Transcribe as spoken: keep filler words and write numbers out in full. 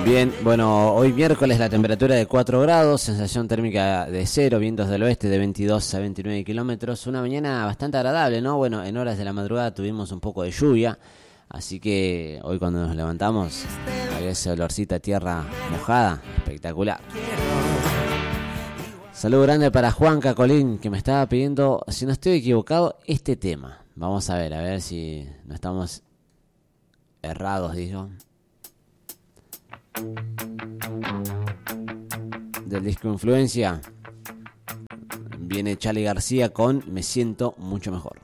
Bien, bueno, hoy miércoles la temperatura de cuatro grados, sensación térmica de cero, vientos del oeste de veintidós a veintinueve kilómetros. Una mañana bastante agradable, ¿no? Bueno, en horas de la madrugada tuvimos un poco de lluvia, así que hoy cuando nos levantamos había ese olorcito a tierra mojada, espectacular. Saludo grande para Juan Cacolín, que me estaba pidiendo, si no estoy equivocado, este tema. Vamos a ver, a ver si no estamos errados, digo. Del disco Influencia viene Charly García con Me Siento Mucho Mejor.